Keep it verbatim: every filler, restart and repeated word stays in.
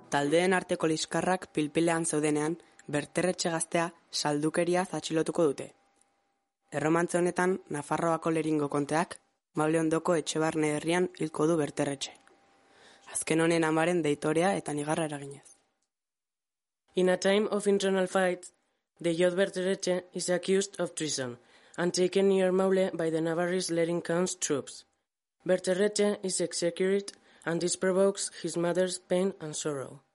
Taldeen arteko liskarrak pilpilean zeudenean, Berterretxe gaztea saldukeriaz atxilotuko dute. Erromantze honetan, Nafarroako Leringo konteak, Maule ondoko Etxebarne herrian hilko du Berterretxe. Azken honen amaren deitorea eta nigarra eraginez. In a time of internal fight, the Jod Berterretxe is accused of treason and taken near Maule by the Navarrese Lering Khan's troops. Berterretxe is executed and this provokes his mother's pain and sorrow.